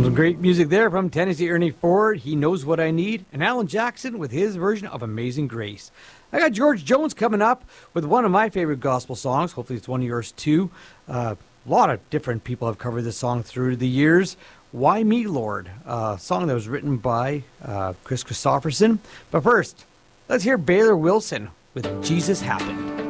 Some great music there from Tennessee Ernie Ford, He Knows What I Need, and Alan Jackson with his version of Amazing Grace. I got George Jones coming up with one of my favorite gospel songs. Hopefully it's one of yours too. A lot of different people have covered this song through the years. Why Me, Lord? A song that was written by Chris Christopherson. But first, let's hear Baylor Wilson with Jesus Happened.